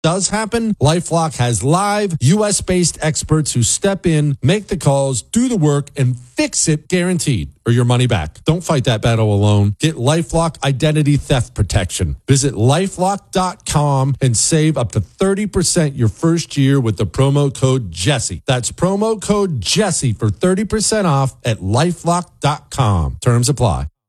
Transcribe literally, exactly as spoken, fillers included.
does happen, LifeLock has live U S-based experts who step in, make the calls, do the work, and fix it guaranteed, or your money back. Don't fight that battle alone. Get LifeLock Identity Theft Protection. Visit LifeLock dot com and save up to thirty percent your first year with the promo code Jesse. That's promo code Jesse for thirty percent off at LifeLock dot com. Terms apply.